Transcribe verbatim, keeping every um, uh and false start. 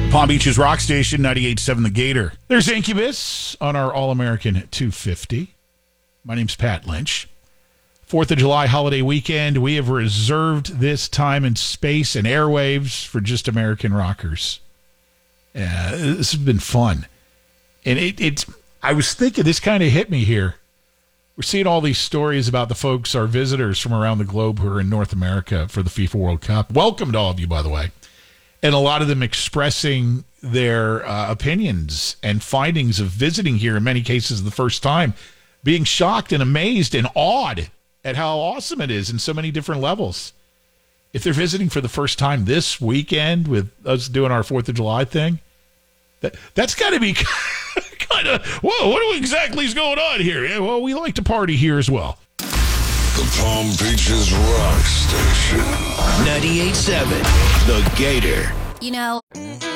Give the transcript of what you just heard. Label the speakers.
Speaker 1: Palm Beach's Rock Station, ninety-eight point seven The Gator. There's Incubus on our All-American two fifty. My name's Pat Lynch. fourth of July holiday weekend. We have reserved this time and space and airwaves for just American rockers. Uh, this has been fun. And it, it's, I was thinking, this kind of hit me here. We're seeing all these stories about the folks, our visitors from around the globe who are in North America for the FIFA World Cup. Welcome to all of you, by the way. And a lot of them expressing their uh, opinions and findings of visiting here, in many cases the first time, being shocked and amazed and awed at how awesome it is in so many different levels. If they're visiting for the first time this weekend with us doing our fourth of July thing, that, that's got to be kind of, whoa, what exactly is going on here? Yeah, well, we like to party here as well.
Speaker 2: The Palm Beaches Rock Station.
Speaker 3: ninety-eight point seven The Gator.
Speaker 4: You know,